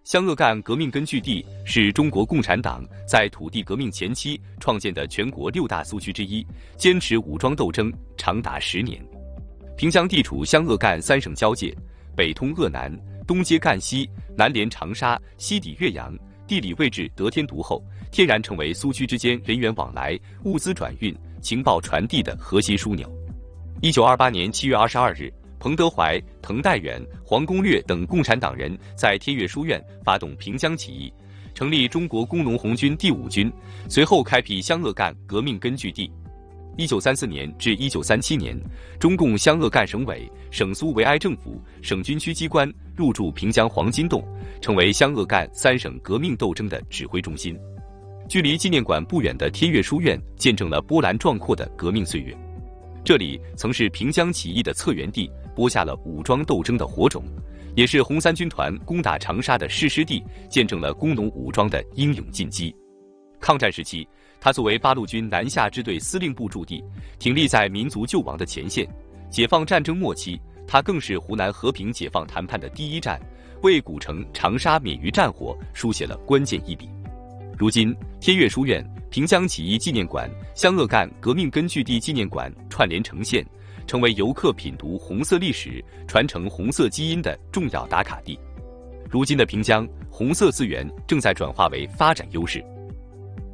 湘鄂赣革命根据地是中国共产党在土地革命前期创建的全国6大苏区之一，坚持武装斗争长达10年。平江地处湘鄂赣3省交界，北通鄂南，东接赣西，南连长沙，西抵岳阳，地理位置得天独厚，天然成为苏区之间人员往来、物资转运、情报传递的核心枢纽。1928年7月22日，彭德怀、滕代远、黄公略等共产党人在天岳书院发动平江起义，成立中国工农红军第5军，随后开辟湘鄂赣革命根据地。1934年至1937年，中共湘鄂赣省委、省苏维埃政府、省军区机关入驻平江黄金洞，成为湘鄂赣3省革命斗争的指挥中心。距离纪念馆不远的天岳书院，见证了波澜壮阔的革命岁月。这里曾是平江起义的策源地，播下了武装斗争的火种，也是红三军团攻打长沙的誓师地，见证了工农武装的英勇进击。抗战时期，他作为八路军南下支队司令部驻地，挺立在民族救亡的前线。解放战争末期，他更是湖南和平解放谈判的第一站，为古城长沙免于战火书写了关键一笔。如今，天岳书院、平江起义纪念馆、湘鄂赣革命根据地纪念馆串联成线，成为游客品读红色历史、传承红色基因的重要打卡地。如今的平江，红色资源正在转化为发展优势。